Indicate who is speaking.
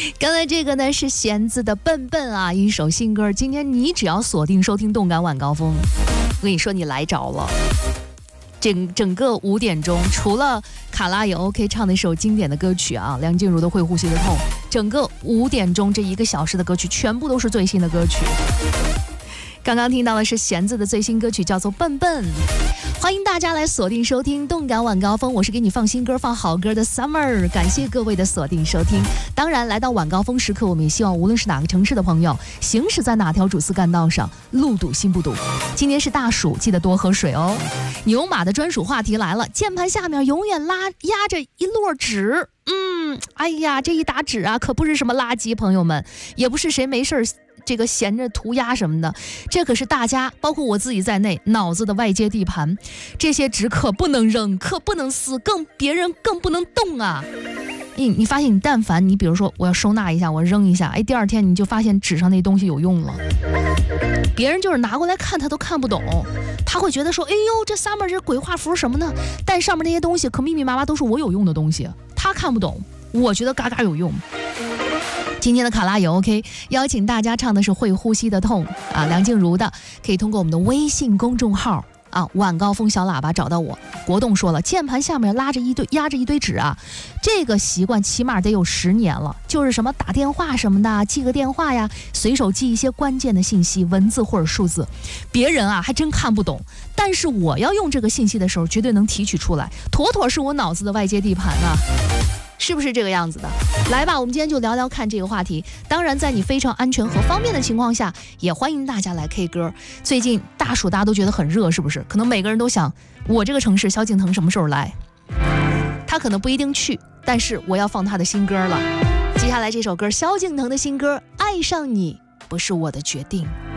Speaker 1: 刚才这个呢是弦子的笨笨啊，一首新歌。今天你只要锁定收听动感晚高峰，我跟你说你来着了。整个5点钟，除了卡拉也 OK 唱的一首经典的歌曲啊，梁静茹的《会呼吸的痛》，整个5点钟这1个小时的歌曲全部都是最新的歌曲。刚刚听到的是弦子的最新歌曲，叫做《笨笨》。欢迎大家来锁定收听动感晚高峰，我是给你放新歌放好歌的 Summer， 感谢各位的锁定收听。当然来到晚高峰时刻，我们也希望无论是哪个城市的朋友，行驶在哪条主干道上，路堵心不堵。今天是大暑，记得多喝水哦。牛马的专属话题来了，键盘下面永远压着一摞纸。哎呀，这一沓纸啊，可不是什么垃圾，朋友们，也不是谁没事这个闲着涂鸦什么的，这可是大家包括我自己在内脑子的外接地盘，这些纸可不能扔，可不能撕，别人更不能动啊。你发现你但凡你比如说我要收纳一下，我扔一下，第二天你就发现纸上那东西有用了，别人就是拿过来看他都看不懂，他会觉得说哎呦这Summer这鬼画符什么呢，但上面那些东西可密密麻麻都是我有用的东西，他看不懂，我觉得嘎嘎有用。今天的卡拉也 OK， 邀请大家唱的是会呼吸的痛啊，梁静茹的，可以通过我们的微信公众号啊晚高峰小喇叭找到我。国栋说了，键盘下面压着一堆纸啊，这个习惯起码得有10年了，就是什么打电话什么的，记个电话呀，随手记一些关键的信息，文字或者数字，别人啊还真看不懂，但是我要用这个信息的时候绝对能提取出来，妥妥是我脑子的外接地盘啊。是不是这个样子的？来吧，我们今天就聊聊看这个话题。当然在你非常安全和方便的情况下，也欢迎大家来 K 歌。最近大暑大家都觉得很热，是不是？可能每个人都想，我这个城市萧敬腾什么时候来？他可能不一定去，但是我要放他的新歌了。接下来这首歌，萧敬腾的新歌《爱上你不是我的决定》。